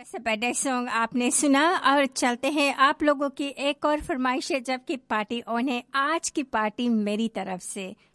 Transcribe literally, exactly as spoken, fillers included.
तरह से birthday song आपने सुना और चलते हैं आप लोगों की एक और फरमाइश है जबकि पार्टी ऑन है। आज की पार्टी मेरी तरफ से